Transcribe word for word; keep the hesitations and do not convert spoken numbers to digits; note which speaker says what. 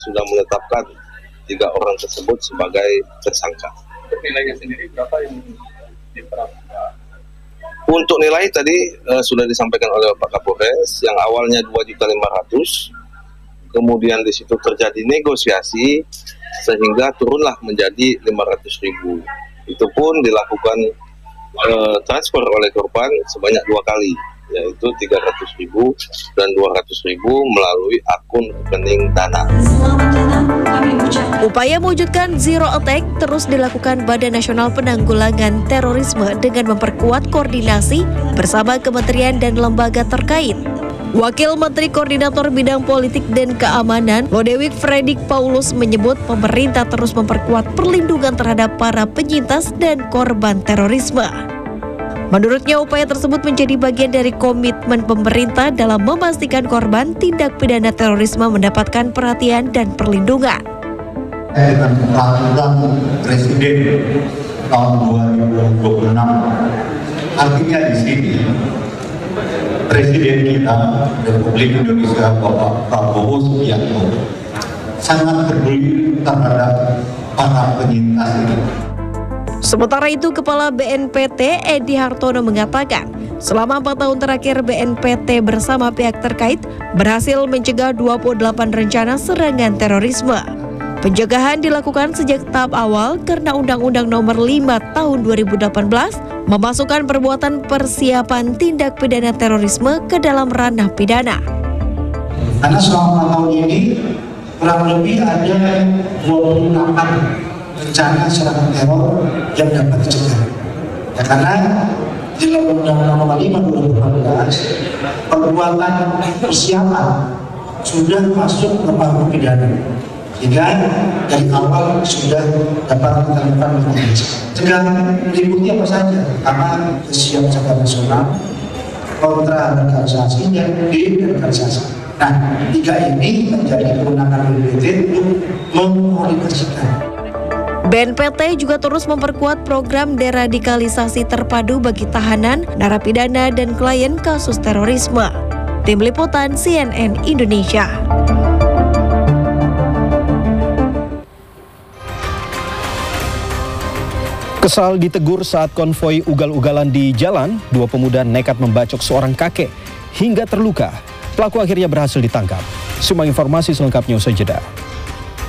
Speaker 1: sudah menetapkan tiga orang tersebut sebagai tersangka.
Speaker 2: Nilainya sendiri berapa yang diterapkan?
Speaker 1: Untuk nilai tadi uh, sudah disampaikan oleh Pak Kapolres, yang awalnya dua juta lima ratus ribu, kemudian di situ terjadi negosiasi sehingga turunlah menjadi lima ratus ribu. Itu pun dilakukan uh, transfer oleh korban sebanyak dua kali, yaitu tiga ratus ribu dan dua ratus ribu melalui akun rekening Dana.
Speaker 3: Upaya mewujudkan zero attack terus dilakukan Badan Nasional Penanggulangan Terorisme dengan memperkuat koordinasi bersama kementerian dan lembaga terkait. Wakil Menteri Koordinator Bidang Politik dan Keamanan, Lodewijk Fredrik Paulus menyebut pemerintah terus memperkuat perlindungan terhadap para penyintas dan korban terorisme. Menurutnya, upaya tersebut menjadi bagian dari komitmen pemerintah dalam memastikan korban tindak pidana terorisme mendapatkan perhatian dan perlindungan.
Speaker 4: Dengan peraturan Presiden tahun dua ribu dua puluh enam, artinya di sini Presiden kita Republik Indonesia Bapak Prabowo Subianto sangat peduli terhadap para penyintas ini.
Speaker 3: Sementara itu, Kepala B N P T Edi Hartono mengatakan, selama empat tahun terakhir B N P T bersama pihak terkait berhasil mencegah dua puluh delapan rencana serangan terorisme. Pencegahan dilakukan sejak tahap awal karena Undang-Undang Nomor lima Tahun dua ribu delapan belas memasukkan perbuatan persiapan tindak pidana terorisme ke dalam ranah pidana.
Speaker 4: Karena selama tahun ini kurang lebih ada dua puluh delapan rencana serangan teror yang dapat dicegah. Ya, karena di Undang-Undang Nomor lima Tahun dua ribu delapan belas perbuatan persiapan sudah masuk ke bawah pidana. Sehingga dari awal sudah dapat kita lakukan mitigasi. Cegah meliputi apa saja? Pertama, kesiapsiagaan nasional, kontra radikalisasi, dan deradikalisasi. Nah, tiga ini menjadi kewenangan B N P T untuk mengkoordinasikan.
Speaker 3: B N P T juga terus memperkuat program deradikalisasi terpadu bagi tahanan, narapidana, dan klien kasus terorisme. Tim Liputan C N N Indonesia.
Speaker 5: Kesal ditegur saat konvoi ugal-ugalan di jalan, dua pemuda nekat membacok seorang kakek hingga terluka. Pelaku akhirnya berhasil ditangkap. Simak informasi selengkapnya usai jeda.